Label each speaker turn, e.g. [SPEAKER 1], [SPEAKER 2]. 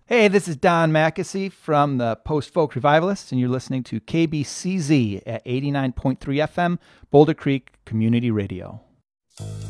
[SPEAKER 1] Hey, this is Don Mackesy from the Post Folk Revivalists, and you're listening to KBCZ at 89.3 FM, Boulder Creek Community Radio.